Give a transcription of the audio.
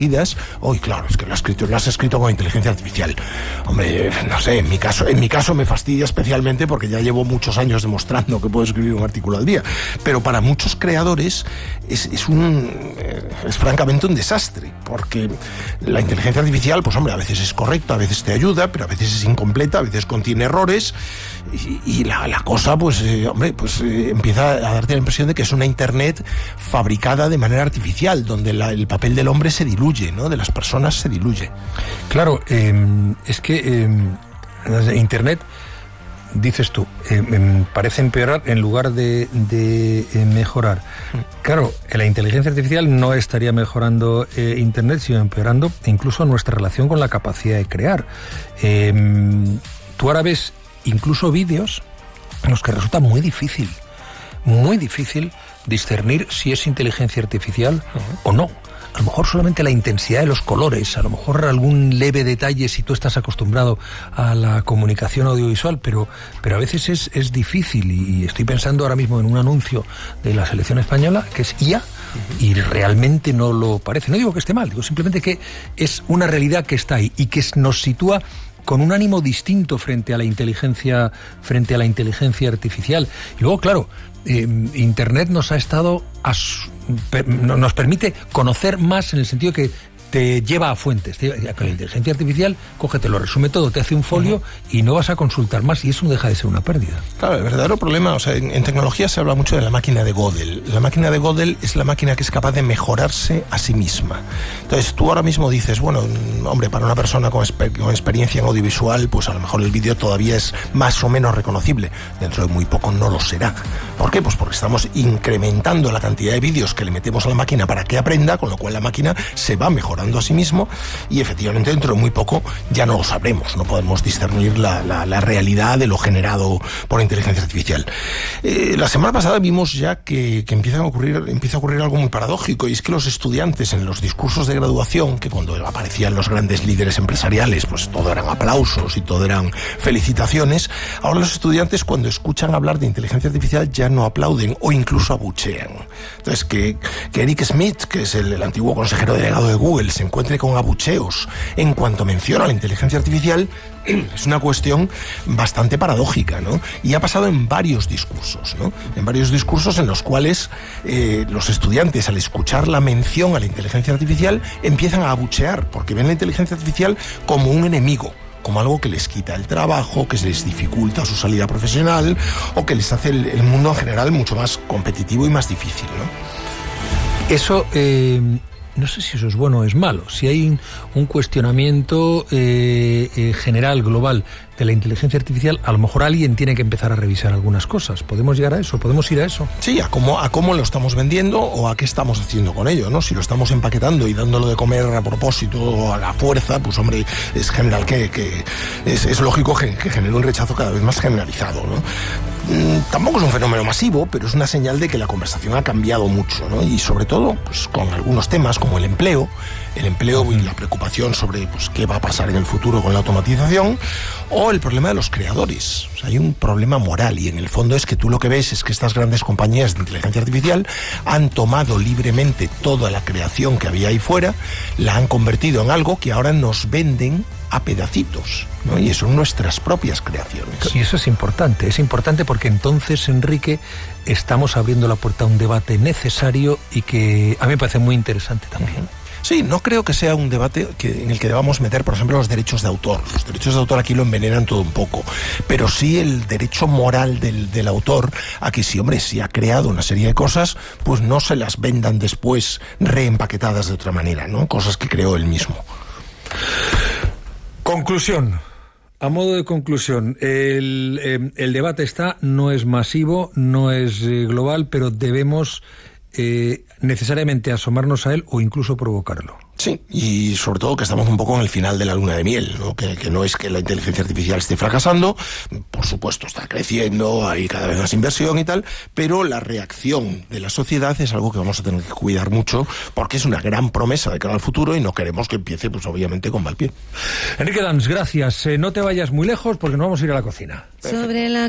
Hoy, claro, es que lo has escrito con inteligencia artificial. Hombre, no sé, en mi caso me fastidia especialmente porque ya llevo muchos años demostrando que puedo escribir un artículo al día. Pero para muchos creadores es francamente un desastre, porque la inteligencia artificial, pues hombre, a veces es correcta, a veces te ayuda, pero a veces es incompleta, a veces contiene errores, y la cosa, empieza a darte la impresión de que es una Internet fabricada de manera artificial, donde el papel del hombre se diluye, ¿no? De las personas se diluye. Claro, es que Internet, dices tú, parece empeorar en lugar de mejorar. Claro, la inteligencia artificial no estaría mejorando Internet, sino empeorando incluso nuestra relación con la capacidad de crear. Tú ahora ves incluso vídeos en los que resulta muy difícil discernir si es inteligencia artificial o no. A lo mejor solamente la intensidad de los colores, a lo mejor algún leve detalle si tú estás acostumbrado a la comunicación audiovisual, pero a veces es difícil, y estoy pensando ahora mismo en un anuncio de la selección española que es IA, y realmente no lo parece. No digo que esté mal, digo simplemente que es una realidad que está ahí y que nos sitúa con un ánimo distinto frente a la inteligencia artificial. Y luego, claro, Internet nos permite conocer más, en el sentido que te lleva a fuentes. Con la inteligencia artificial, te lo resume todo, te hace un folio y no vas a consultar más, y eso no deja de ser una pérdida. Claro, el verdadero problema, en tecnología se habla mucho de la máquina de Gödel. La máquina de Gödel es la máquina que es capaz de mejorarse a sí misma. Entonces, tú ahora mismo dices, bueno, hombre, para una persona con experiencia en audiovisual, pues a lo mejor el vídeo todavía es más o menos reconocible. Dentro de muy poco no lo será. ¿Por qué? Pues porque estamos incrementando la cantidad de vídeos que le metemos a la máquina para que aprenda, con lo cual la máquina se va mejorando a sí mismo, y efectivamente dentro de muy poco ya no lo sabremos, no podemos discernir la realidad de lo generado por inteligencia artificial. La semana pasada vimos ya que empieza a ocurrir algo muy paradójico, y es que los estudiantes en los discursos de graduación, que cuando aparecían los grandes líderes empresariales, pues todo eran aplausos y todo eran felicitaciones, ahora los estudiantes, cuando escuchan hablar de inteligencia artificial, ya no aplauden o incluso abuchean. Entonces, que Eric Schmidt, que es el antiguo consejero delegado de Google, se encuentre con abucheos en cuanto menciona la inteligencia artificial, es una cuestión bastante paradójica, ¿no? Y ha pasado en varios discursos, ¿no? En varios discursos en los cuales los estudiantes, al escuchar la mención a la inteligencia artificial, empiezan a abuchear, porque ven la inteligencia artificial como un enemigo, como algo que les quita el trabajo, que les dificulta su salida profesional, o que les hace el mundo en general mucho más competitivo y más difícil, ¿no? Eso, no sé si eso es bueno o es malo. Si hay un cuestionamiento general, global, de la inteligencia artificial, a lo mejor alguien tiene que empezar a revisar algunas cosas. ¿Podemos llegar a eso? ¿Podemos ir a eso? Sí, a cómo lo estamos vendiendo o a qué estamos haciendo con ello, ¿no? Si lo estamos empaquetando y dándolo de comer a propósito o a la fuerza, pues hombre, es general que es lógico que genere un rechazo cada vez más generalizado, ¿no? Tampoco es un fenómeno masivo, pero es una señal de que la conversación ha cambiado mucho, ¿no? Y sobre todo, pues con algunos temas como el empleo y la preocupación sobre pues qué va a pasar en el futuro con la automatización, o el problema de los creadores. O sea, hay un problema moral, y en el fondo es que tú lo que ves es que estas grandes compañías de inteligencia artificial han tomado libremente toda la creación que había ahí fuera, la han convertido en algo que ahora nos venden a pedacitos, ¿no? Y son nuestras propias creaciones. Y eso es importante porque entonces, Enrique, estamos abriendo la puerta a un debate necesario y que a mí me parece muy interesante también. Sí, no creo que sea un debate en el que debamos meter, por ejemplo, los derechos de autor. Los derechos de autor aquí lo envenenan todo un poco, pero sí el derecho moral del autor a que si ha creado una serie de cosas, pues no se las vendan después reempaquetadas de otra manera, ¿no? Cosas que creó él mismo. Conclusión. A modo de conclusión, el debate no es masivo, no es global, pero debemos necesariamente asomarnos a él o incluso provocarlo. Sí, y sobre todo que estamos un poco en el final de la luna de miel, ¿no? Que no es que la inteligencia artificial esté fracasando, por supuesto está creciendo, hay cada vez más inversión y tal, pero la reacción de la sociedad es algo que vamos a tener que cuidar mucho, porque es una gran promesa de cara al futuro y no queremos que empiece, pues obviamente, con mal pie. Enrique Dans, gracias. No te vayas muy lejos porque nos vamos a ir a la cocina. Sobre la